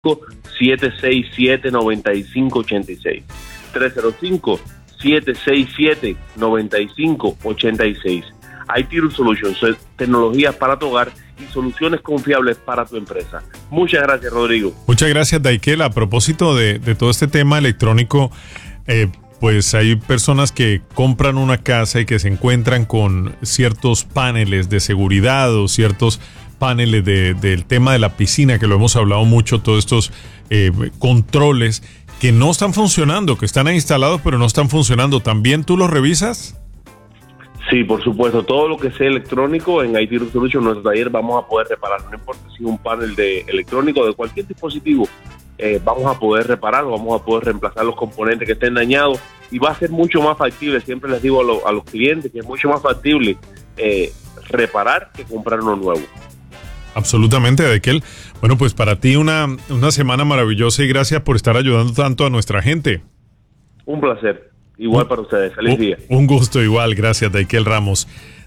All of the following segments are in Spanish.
305-767-9586. 305-767-9586. iTiru Solutions, tecnologías para tu hogar y soluciones confiables para tu empresa. Muchas gracias, Rodrigo. Muchas gracias, Daikel. A propósito de todo este tema electrónico, pues hay personas que compran una casa y que se encuentran con ciertos paneles de seguridad o ciertos paneles del tema de la piscina, que lo hemos hablado mucho, todos estos controles que no están funcionando, que están ahí instalados pero no están funcionando. ¿También tú los revisas? Sí, por supuesto. Todo lo que sea electrónico en iTiru Solutions, en nuestro taller, vamos a poder reparar. No importa si es un panel electrónico de cualquier dispositivo, vamos a poder repararlo, vamos a poder reemplazar los componentes que estén dañados y va a ser mucho más factible. Siempre les digo a los clientes que es mucho más factible reparar que comprar uno nuevo. Absolutamente, Daikel. Bueno, pues para ti una semana maravillosa y gracias por estar ayudando tanto a nuestra gente. Un placer. Igual para ustedes. Feliz día. Un gusto igual. Gracias, Daikel Ramos.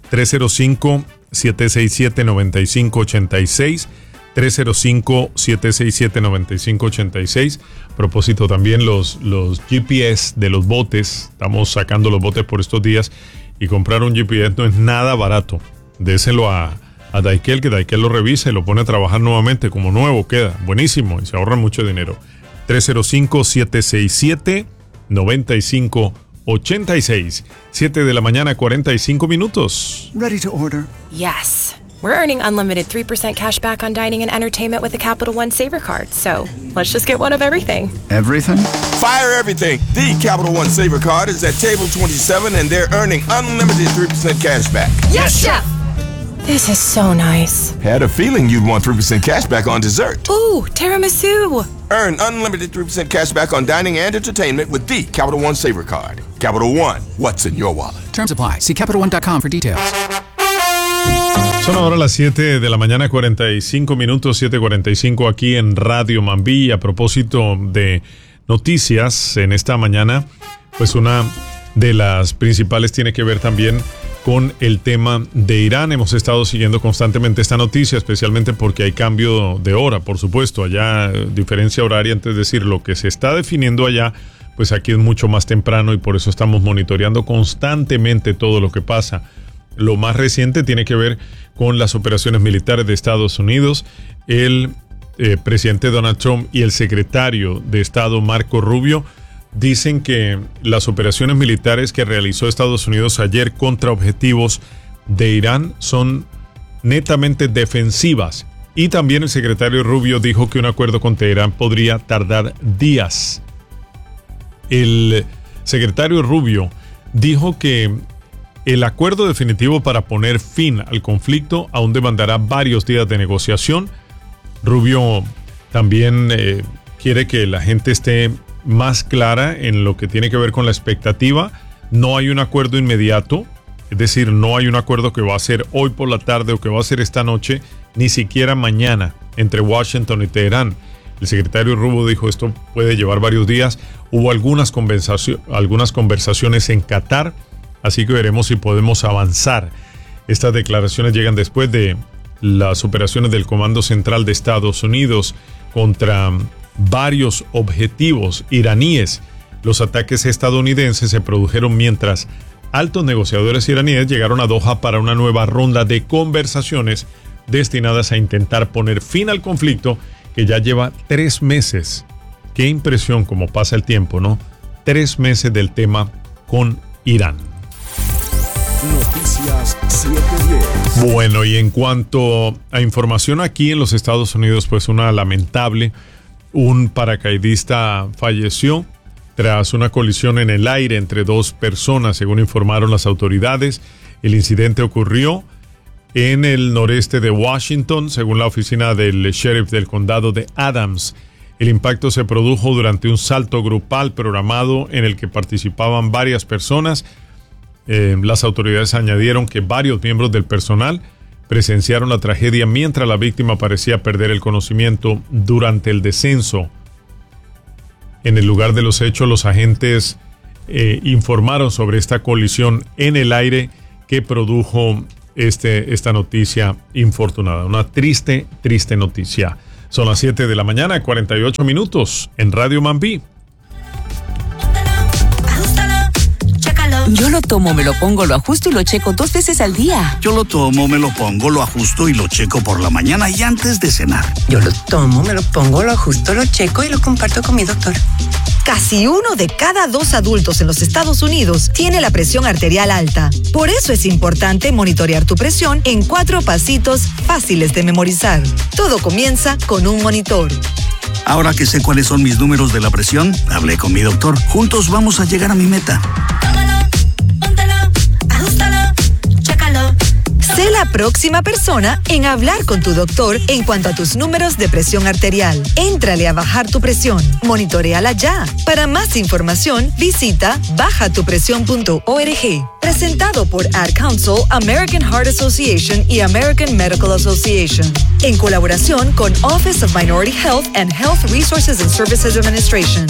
305-767-9586. 305-767-9586. A propósito también los GPS de los botes. Estamos sacando los botes por estos días y comprar un GPS no es nada barato. Déselo a Daikel, que Daikel lo revisa y lo pone a trabajar nuevamente como nuevo, queda buenísimo y se ahorra mucho dinero. 305-767-9586. 7 de la mañana, 45 minutos. Ready to order? Yes. We're earning unlimited 3% cash back on dining and entertainment with the Capital One Saver Card. So let's just get one of everything. Everything? Fire everything. The Capital One Saver Card is at table 27 and they're earning unlimited 3% cash back. Yes, Chef! This is so nice. Had a feeling you'd want 3% cash back on dessert. Ooh, tiramisu. Earn unlimited 3% cash back on dining and entertainment with the Capital One Saver Card. Capital One, what's in your wallet? Terms apply. See CapitalOne.com for details. Son ahora las 7 de la mañana, 45 minutos, 7:45 aquí en Radio Mambí. A propósito de noticias en esta mañana, pues una de las principales tiene que ver también con el tema de Irán. Hemos estado siguiendo constantemente esta noticia, especialmente porque hay cambio de hora, por supuesto. Allá, diferencia horaria, antes de decir lo que se está definiendo allá, pues aquí es mucho más temprano y por eso estamos monitoreando constantemente todo lo que pasa. Lo más reciente tiene que ver con las operaciones militares de Estados Unidos. El presidente Donald Trump y el secretario de Estado Marco Rubio dicen que las operaciones militares que realizó Estados Unidos ayer contra objetivos de Irán son netamente defensivas. Y también el secretario Rubio dijo que un acuerdo con Teherán podría tardar días. El secretario Rubio dijo que el acuerdo definitivo para poner fin al conflicto aún demandará varios días de negociación. Rubio también quiere que la gente esté más clara en lo que tiene que ver con la expectativa. No hay un acuerdo inmediato, es decir, no hay un acuerdo que va a ser hoy por la tarde o que va a ser esta noche, ni siquiera mañana, entre Washington y Teherán. El secretario Rubio dijo esto puede llevar varios días. Hubo algunas conversaciones en Qatar, así que veremos si podemos avanzar. Estas declaraciones llegan después de las operaciones del Comando Central de Estados Unidos contra varios objetivos iraníes. Los ataques estadounidenses se produjeron mientras altos negociadores iraníes llegaron a Doha para una nueva ronda de conversaciones destinadas a intentar poner fin al conflicto que ya lleva 3 meses. Qué impresión cómo pasa el tiempo, ¿no? 3 meses del tema con Irán. Noticias 710. Bueno, y en cuanto a información aquí en los Estados Unidos, pues una lamentable. Un paracaidista falleció tras una colisión en el aire entre 2 personas, según informaron las autoridades. El incidente ocurrió en el noreste de Washington, según la oficina del sheriff del condado de Adams. El impacto se produjo durante un salto grupal programado en el que participaban varias personas. Las autoridades añadieron que varios miembros del personal presenciaron la tragedia mientras la víctima parecía perder el conocimiento durante el descenso. En el lugar de los hechos, los agentes informaron sobre esta colisión en el aire que produjo esta noticia infortunada. Una triste noticia. Son las 7 de la mañana, 48 minutos en Radio Mambí. Yo lo tomo, me lo pongo, lo ajusto y lo checo 2 veces al día. Yo lo tomo, me lo pongo, lo ajusto y lo checo por la mañana y antes de cenar. Yo lo tomo, me lo pongo, lo ajusto, lo checo y lo comparto con mi doctor. Casi 1 de cada 2 adultos en los Estados Unidos tiene la presión arterial alta. Por eso es importante monitorear tu presión en 4 pasitos fáciles de memorizar. Todo comienza con un monitor. Ahora que sé cuáles son mis números de la presión, hablé con mi doctor. Juntos vamos a llegar a mi meta. Sé la próxima persona en hablar con tu doctor en cuanto a tus números de presión arterial. Éntrale a bajar tu presión. Monitoréala ya. Para más información, visita bajatupresión.org. Presentado por Ad Council, American Heart Association y American Medical Association. En colaboración con Office of Minority Health and Health Resources and Services Administration.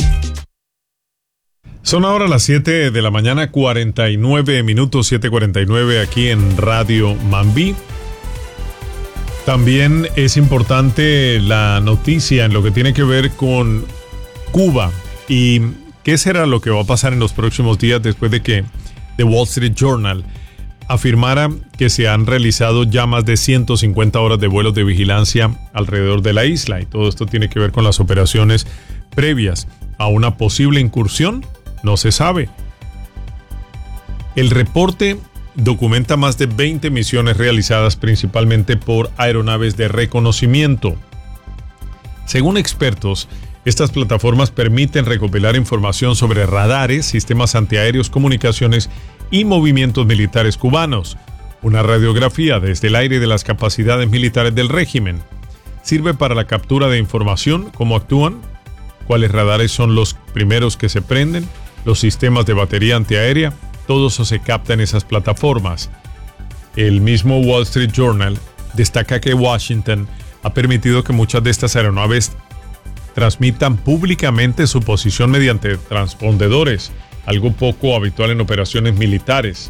Son ahora las 7 de la mañana, 49 minutos, 7:49 aquí en Radio Mambí. También es importante la noticia en lo que tiene que ver con Cuba y qué será lo que va a pasar en los próximos días después de que The Wall Street Journal afirmara que se han realizado ya más de 150 horas de vuelos de vigilancia alrededor de la isla, y todo esto tiene que ver con las operaciones previas a una posible incursión. No se sabe. El reporte documenta más de 20 misiones realizadas principalmente por aeronaves de reconocimiento. Según expertos, estas plataformas permiten recopilar información sobre radares, sistemas antiaéreos, comunicaciones y movimientos militares cubanos. Una radiografía desde el aire de las capacidades militares del régimen. Sirve para la captura de información, cómo actúan, cuáles radares son los primeros que se prenden, los sistemas de batería antiaérea, todo eso se capta en esas plataformas. El mismo Wall Street Journal destaca que Washington ha permitido que muchas de estas aeronaves transmitan públicamente su posición mediante transpondedores, algo poco habitual en operaciones militares.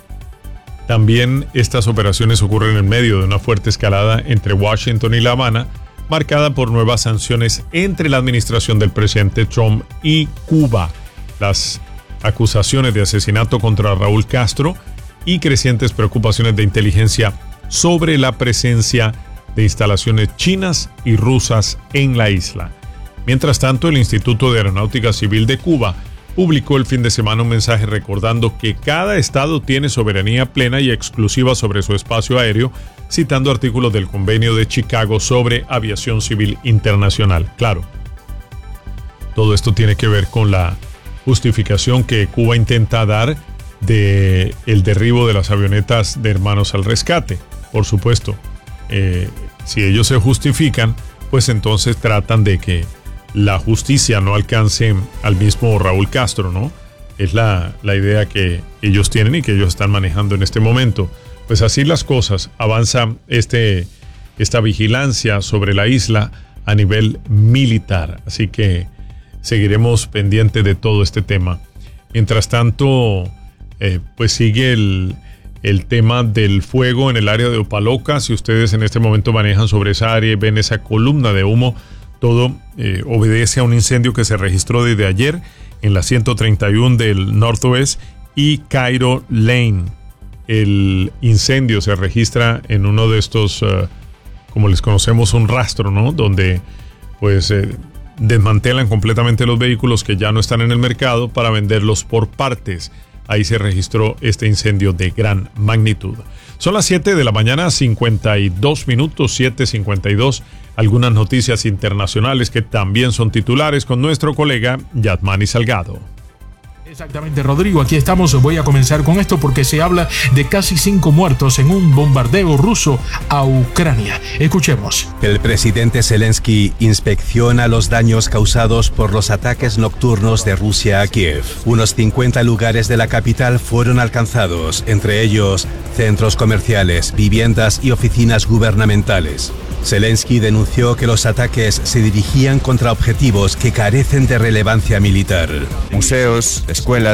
También estas operaciones ocurren en medio de una fuerte escalada entre Washington y La Habana, marcada por nuevas sanciones entre la administración del presidente Trump y Cuba, las acusaciones de asesinato contra Raúl Castro y crecientes preocupaciones de inteligencia sobre la presencia de instalaciones chinas y rusas en la isla. Mientras tanto, el Instituto de Aeronáutica Civil de Cuba publicó el fin de semana un mensaje recordando que cada estado tiene soberanía plena y exclusiva sobre su espacio aéreo, citando artículos del Convenio de Chicago sobre aviación civil internacional. Claro, todo esto tiene que ver con la justificación que Cuba intenta dar de el derribo de las avionetas de Hermanos al Rescate. Por supuesto, si ellos se justifican, pues entonces tratan de que la justicia no alcance al mismo Raúl Castro, ¿no? Es la idea que ellos tienen y que ellos están manejando en este momento. Pues así las cosas, avanza esta vigilancia sobre la isla a nivel militar. Así que seguiremos pendientes de todo este tema. Mientras tanto, pues sigue el tema del fuego en el área de Opaloca. Si ustedes en este momento manejan sobre esa área y ven esa columna de humo, todo obedece a un incendio que se registró desde ayer en la 131 del Northwest y Cairo Lane. El incendio se registra en uno de estos, como les conocemos, un rastro, ¿no? Donde pues desmantelan completamente los vehículos que ya no están en el mercado para venderlos por partes. Ahí se registró este incendio de gran magnitud. Son las 7 de la mañana, 52 minutos, 7:52. Algunas noticias internacionales que también son titulares con nuestro colega Yasmani Salgado. Exactamente, Rodrigo, aquí estamos. Voy a comenzar con esto porque se habla de casi 5 muertos en un bombardeo ruso a Ucrania. Escuchemos. El presidente Zelensky inspecciona los daños causados por los ataques nocturnos de Rusia a Kiev. Unos 50 lugares de la capital fueron alcanzados, entre ellos centros comerciales, viviendas y oficinas gubernamentales. Zelensky denunció que los ataques se dirigían contra objetivos que carecen de relevancia militar. Museos, escuelas,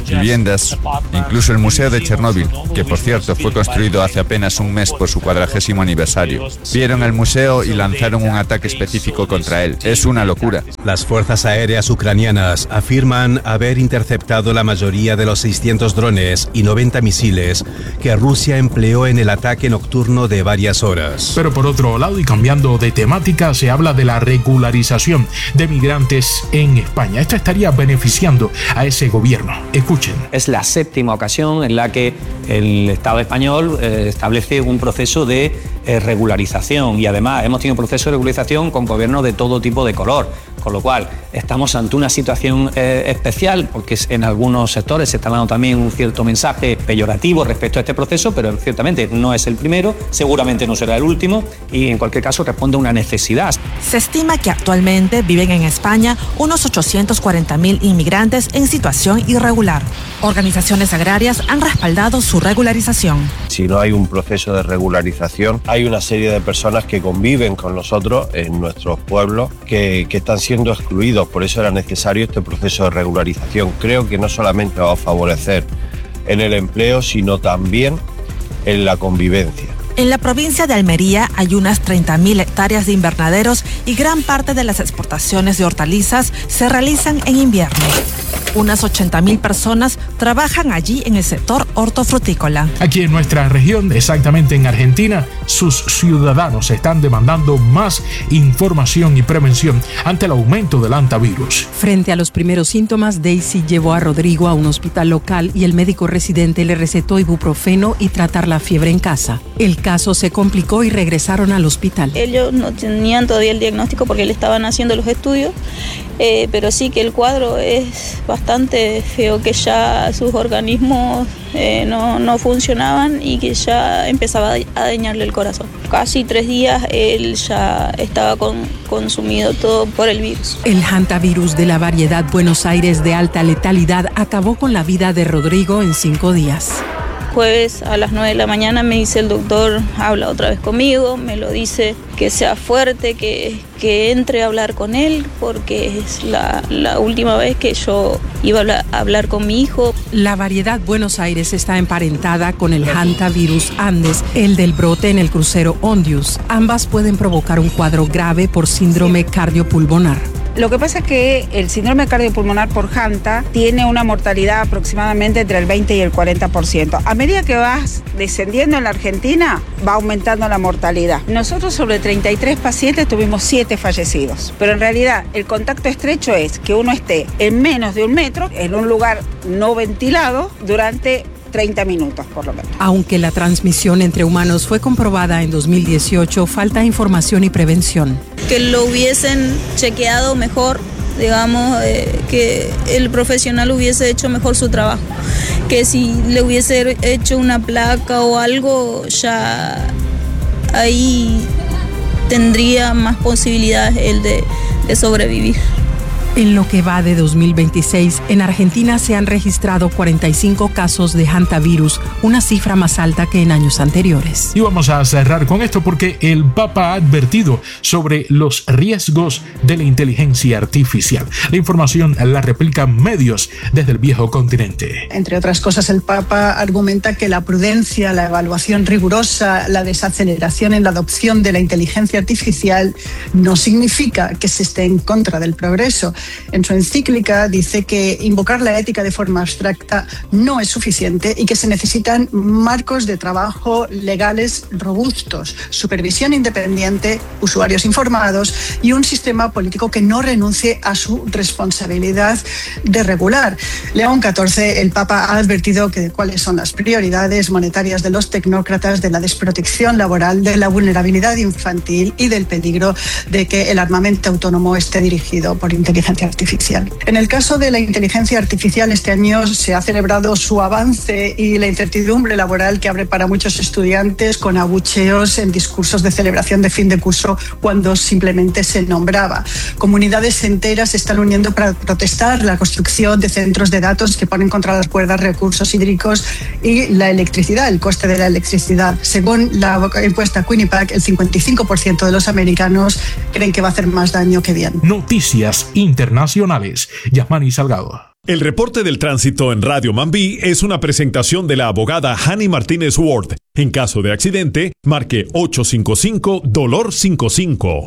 viviendas, incluso el Museo de Chernóbil, que por cierto fue construido hace apenas un mes por su 40º aniversario. Vieron el museo y lanzaron un ataque específico contra él. Es una locura. Las fuerzas aéreas ucranianas afirman haber interceptado la mayoría de los 600 drones y 90 misiles que Rusia empleó en el ataque nocturno de varias horas. Pero por otro lado, y cambiando de temática, se habla de la regularización de migrantes en España. Esto estaría beneficiando a ese gobierno. Escuchen. Es la 7ª ocasión en la que el Estado español establece un proceso de regularización, y además hemos tenido un proceso de regularización con gobiernos de todo tipo de color, con lo cual estamos ante una situación especial, porque en algunos sectores se está dando también un cierto mensaje peyorativo respecto a este proceso, pero ciertamente no es el primero, seguramente no será el último, y en cualquier caso responde a una necesidad. Se estima que actualmente viven en España unos 840.000 inmigrantes en situación irregular. Organizaciones agrarias han respaldado su regularización. Si no hay un proceso de regularización, hay una serie de personas que conviven con nosotros en nuestros pueblos que están siendo excluidos. Por eso era necesario este proceso de regularización. Creo que no solamente va a favorecer en el empleo, sino también en la convivencia. En la provincia de Almería hay unas 30.000 hectáreas de invernaderos y gran parte de las exportaciones de hortalizas se realizan en invierno. Unas 80.000 personas trabajan allí en el sector hortofrutícola. Aquí en nuestra región, exactamente en Argentina, sus ciudadanos están demandando más información y prevención ante el aumento del hantavirus. Frente a los primeros síntomas, Daisy llevó a Rodrigo a un hospital local y el médico residente le recetó ibuprofeno y tratar la fiebre en casa. El caso se complicó y regresaron al hospital. Ellos no tenían todavía el diagnóstico porque le estaban haciendo los estudios, pero sí que el cuadro es bastante feo, que ya sus organismos no funcionaban y que ya empezaba a dañarle el corazón. Casi 3 días él ya estaba consumido todo por el virus. El hantavirus de la variedad Buenos Aires de alta letalidad acabó con la vida de Rodrigo en 5 días. Jueves a las 9 de la mañana me dice el doctor, habla otra vez conmigo, me lo dice que sea fuerte, que entre a hablar con él, porque es la última vez que yo iba a hablar con mi hijo. La variedad Buenos Aires está emparentada con el hantavirus Andes, el del brote en el crucero Ondius. Ambas pueden provocar un cuadro grave por síndrome cardiopulmonar. Lo que pasa es que el síndrome cardiopulmonar por Hanta tiene una mortalidad aproximadamente entre el 20 y el 40%. A medida que vas descendiendo en la Argentina, va aumentando la mortalidad. Nosotros sobre 33 pacientes tuvimos 7 fallecidos, pero en realidad el contacto estrecho es que uno esté en menos de 1 metro, en un lugar no ventilado, durante 30 minutos por lo menos. Aunque la transmisión entre humanos fue comprobada en 2018, falta información y prevención. Que lo hubiesen chequeado mejor, digamos, que el profesional hubiese hecho mejor su trabajo. Que si le hubiese hecho una placa o algo, ya ahí tendría más posibilidades él de sobrevivir. En lo que va de 2026, en Argentina se han registrado 45 casos de hantavirus, una cifra más alta que en años anteriores. Y vamos a cerrar con esto porque el Papa ha advertido sobre los riesgos de la inteligencia artificial. La información la replican medios desde el viejo continente. Entre otras cosas, el Papa argumenta que la prudencia, la evaluación rigurosa, la desaceleración en la adopción de la inteligencia artificial no significa que se esté en contra del progreso. En su encíclica dice que invocar la ética de forma abstracta no es suficiente y que se necesitan marcos de trabajo legales robustos, supervisión independiente, usuarios informados y un sistema político que no renuncie a su responsabilidad de regular. León XIV, el Papa, ha advertido que cuáles son las prioridades monetarias de los tecnócratas, de la desprotección laboral, de la vulnerabilidad infantil y del peligro de que el armamento autónomo esté dirigido por inteligencia artificial. En el caso de la inteligencia artificial, este año se ha celebrado su avance y la incertidumbre laboral que abre para muchos estudiantes con abucheos en discursos de celebración de fin de curso cuando simplemente se nombraba. Comunidades enteras se están uniendo para protestar la construcción de centros de datos que ponen contra las cuerdas recursos hídricos y la electricidad, el coste de la electricidad. Según la encuesta Quinnipiac, el 55% de los americanos creen que va a hacer más daño que bien. Noticias internacionales. Yasmani Salgado. El reporte del tránsito en Radio Mambí es una presentación de la abogada Hani Martínez Ward. En caso de accidente, marque 855-DOLOR55.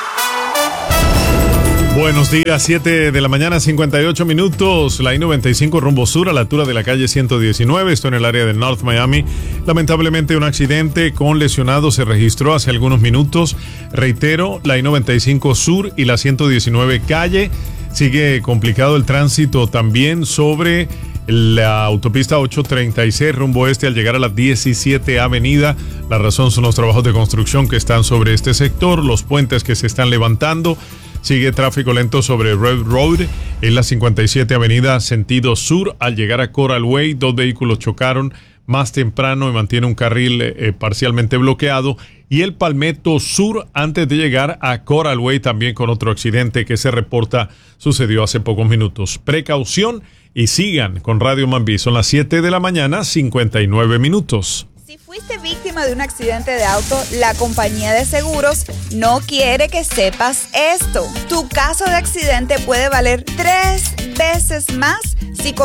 Buenos días, 7 de la mañana, 58 minutos. La I-95 rumbo sur a la altura de la calle 119. Esto en el área de North Miami. Lamentablemente un accidente con lesionados se registró hace algunos minutos. Reitero, la I-95 sur y la 119 calle. Sigue complicado el tránsito también sobre la autopista 836 rumbo este al llegar a la 17 Avenida. La razón son los trabajos de construcción que están sobre este sector, los puentes que se están levantando. Sigue tráfico lento sobre Red Road en la 57 Avenida sentido sur al llegar a Coral Way. 2 vehículos chocaron más temprano y mantiene un carril parcialmente bloqueado. Y el Palmetto Sur antes de llegar a Coral Way también con otro accidente que se reporta sucedió hace pocos minutos. Precaución y sigan con Radio Mambí. Son las 7 de la mañana, 59 minutos. Si fuiste víctima de un accidente de auto, la compañía de seguros no quiere que sepas esto. Tu caso de accidente puede valer 3 veces más si